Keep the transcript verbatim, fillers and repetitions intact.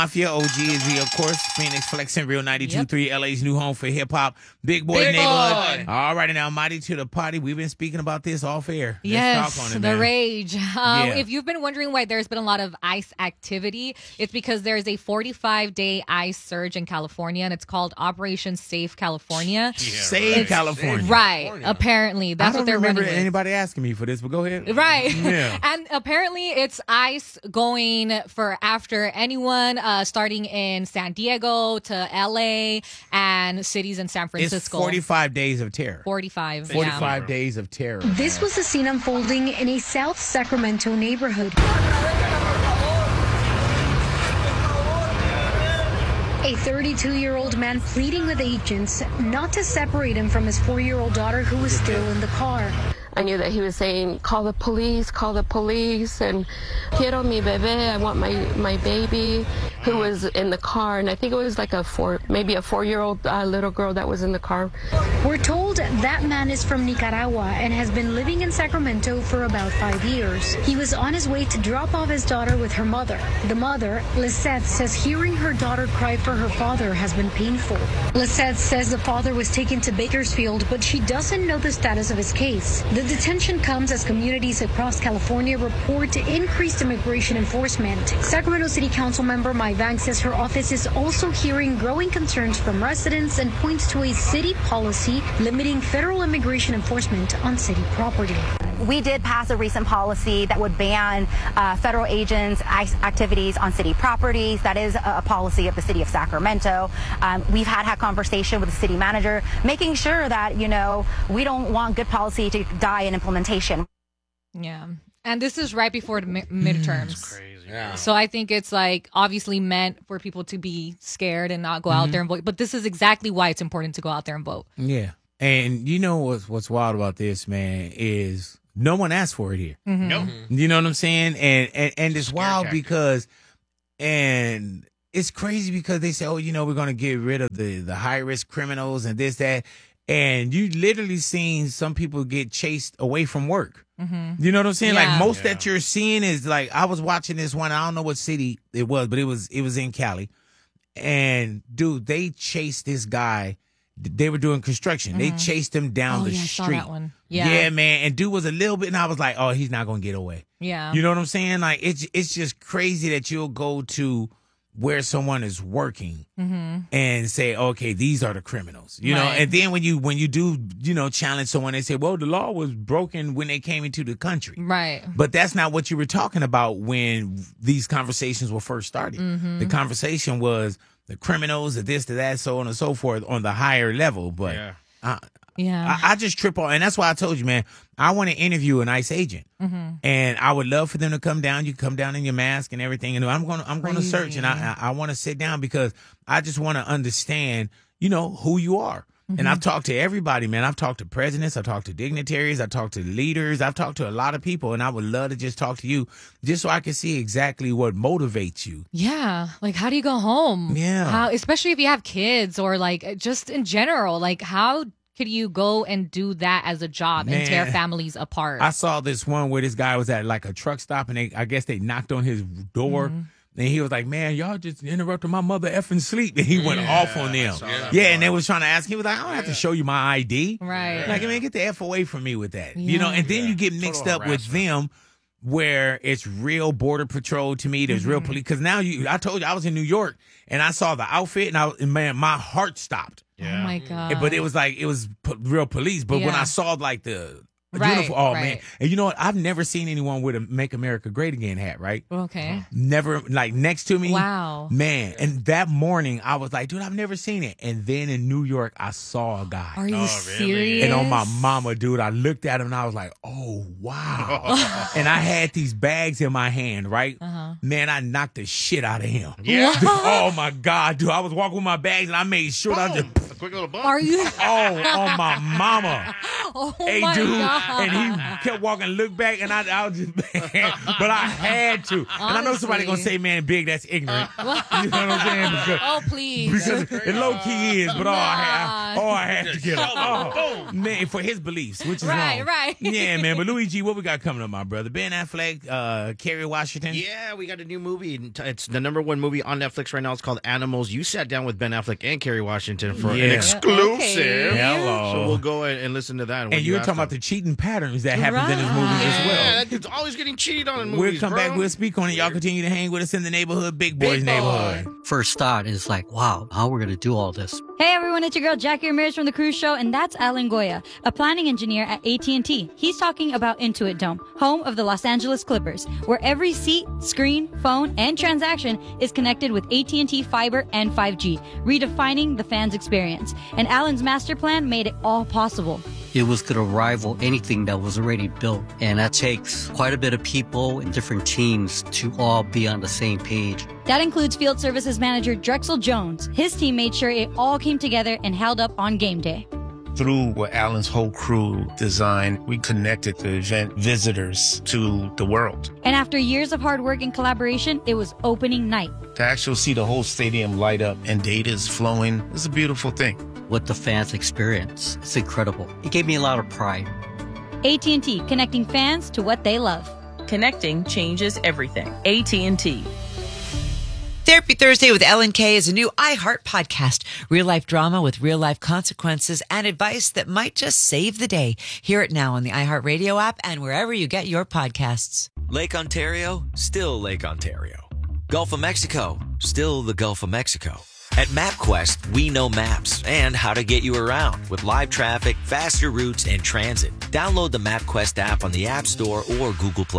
Mafia, O G is the, of course, Phoenix Flexing Real ninety-two point three, yep. L A's new home for hip-hop. Big Boy Big Neighborhood. Boy. All right, now, Mighty to the Party. We've been speaking about this off air. Let's yes, talk on it, the man. rage. Um, yeah. If you've been wondering why there's been a lot of ICE activity, it's because there's a forty-five day ICE surge in California, and it's called Operation Safe California. Yeah, Save right. California. Right, California. Apparently. That's I don't what they're remember running with. anybody asking me for this, but go ahead. Right. Yeah. And apparently it's ICE going for after anyone uh, starting in San Diego to L A and cities in San Francisco. It's forty-five days of terror. forty-five. forty-five yeah. days of terror. This was the scene unfolding in a South Sacramento neighborhood. A thirty-two-year-old man pleading with agents not to separate him from his four-year-old daughter who was still in the car. I knew that he was saying, call the police, call the police, and quiero mi bebé, I want my, my baby, who was in the car. And I think it was like a four, maybe a four-year-old uh, little girl that was in the car. We're told that man is from Nicaragua and has been living in Sacramento for about five years. He was on his way to drop off his daughter with her mother. The mother, Lisette, says hearing her daughter cry for her father has been painful. Lisette says the father was taken to Bakersfield, but she doesn't know the status of his case. The detention comes as communities across California report increased immigration enforcement. Sacramento City Council member Mai Vang says her office is also hearing growing concerns from residents and points to a city policy limiting federal immigration enforcement on city property. We did pass a recent policy that would ban uh, federal agents' activities on city properties. That is a, a policy of the city of Sacramento. Um, we've had had conversation with the city manager, making sure that, you know, we don't want good policy to die in implementation. Yeah. And this is right before the mi- midterms. That's crazy. Yeah. So I think it's like obviously meant for people to be scared and not go Mm-hmm. out there and vote. But this is exactly why it's important to go out there and vote. Yeah. And you know what's, what's wild about this, man, is no one asked for it here. Mm-hmm. No. You know what I'm saying? And and, and it's Scare wild tactic. because, and it's crazy because they say, oh, you know, we're going to get rid of the, the high risk criminals and this, that. And you literally seen some people get chased away from work. Mm-hmm. You know what I'm saying? Yeah. Like most Yeah. that you're seeing is like, I was watching this one. I don't know what city it was, but it was, it was in Cali. And dude, they chased this guy. They were doing construction. They chased him down Oh, the yeah, I saw street. that one. Yeah. yeah, man. And dude was a little bit, and I was like, oh, he's not gonna get away. Yeah. You know what I'm saying? Like it's it's just crazy that you'll go to where someone is working Mm-hmm. and say, okay, these are the criminals. You know, Right. and then when you when you do, you know, challenge someone, they say, well, the law was broken when they came into the country. Right. But that's not what you were talking about when these conversations were first started. Mm-hmm. The conversation was the criminals, the this, the that, so on and so forth on the higher level. But Yeah. I, Yeah. I, I just trip on, and that's why I told you, man, I want to interview an ICE agent, Mm-hmm. and I would love for them to come down. You come down in your mask and everything, and I'm going to I'm going to search, and I I, I want to sit down because I just want to understand, you know, who you are. And I've talked to everybody, man. I've talked to presidents. I've talked to dignitaries. I've talked to leaders. I've talked to a lot of people. And I would love to just talk to you just so I can see exactly what motivates you. Yeah. Like, how do you go home? Yeah. How, especially if you have kids or like just in general, like how could you go and do that as a job and tear Man. families apart? I saw this one where this guy was at like a truck stop and they, I guess they knocked on his door. Mm-hmm. And he was like, man, y'all just interrupted my mother effing sleep. And he went off on them. saw that Yeah, part. and they was trying to ask him, he was like, I don't have to show you my I D. Right. Like, man, get the F away from me with that. You know, Yeah. and then Yeah. you get mixed Total up with them where it's real border patrol to me. There's Mm-hmm. real police. Because now you, I told you I was in New York and I saw the outfit and I, was- and man, my heart stopped. Oh my God. but it was like, it was p- real police. But when Yeah. I saw like the Right, uniform, oh man. right. And you know what? I've never seen anyone with a Make America Great Again hat, right? Okay. Never, like next to me. Wow. Man. And that morning I was like, dude, I've never seen it. And then in New York, I saw a guy. Are you Oh, really? serious? And on my mama, dude, I looked at him and I was like, oh, wow. And I had these bags in my hand, right? Uh-huh. Man, I knocked the shit out of him. Yeah. Oh, my God, dude. I was walking with my bags and I made sure I just, Boom. A quick little bump. Are you? oh, on my mama. Oh Hey, my dude. God. And he kept walking, looked back, and I, I was just, but I had to. And I know somebody going to Honestly. say, man, Big, that's ignorant. You know what I'm saying? Because, Oh, please. because it low key is, but oh, I, I, on. Oh, I have to get him. Oh, man, for his beliefs, which is Right, wrong. right. Yeah, man. But Luigi, what we got coming up, my brother? Ben Affleck, uh, Kerry Washington. Yeah, we got a new movie. It's the number one movie on Netflix right now. It's called Animals. You sat down with Ben Affleck and Kerry Washington for Yeah. an exclusive. Okay. Hello. So we'll go and, and listen to that. And you were talking about the cheating patterns that happens in his Right. movies as Yeah, well. that dude's always getting cheated on in movies, We'll come bro. back. We'll speak on it. Y'all continue to hang with us in the neighborhood, Big Boys Big boy. neighborhood. First thought is like, wow, how we're going to do all this. Hey everyone, it's your girl Jackie Ramirez from The Cruise Show, and that's Alan Goya, a planning engineer at A T and T. He's talking about Intuit Dome, home of the Los Angeles Clippers, where every seat, screen, phone, and transaction is connected with A T and T fiber and five G, redefining the fans' experience. And Alan's master plan made it all possible. It was going to rival anything that was already built. And that takes quite a bit of people and different teams to all be on the same page. That includes field services manager Drexel Jones. His team made sure it all came together and held up on game day. Through what Alan's whole crew designed, we connected the event visitors to the world. And after years of hard work and collaboration, it was opening night. To actually see the whole stadium light up and data is flowing is a beautiful thing. What the fans experience, it's incredible. It gave me a lot of pride. A T and T, connecting fans to what they love. Connecting changes everything. A T and T. Therapy Thursday with Ellen K is a new iHeart podcast. Real life drama with real life consequences and advice that might just save the day. Hear it now on the iHeartRadio app and wherever you get your podcasts. Lake Ontario, still Lake Ontario. Gulf of Mexico, still the Gulf of Mexico. At MapQuest, we know maps and how to get you around with live traffic, faster routes, and transit. Download the MapQuest app on the App Store or Google Play.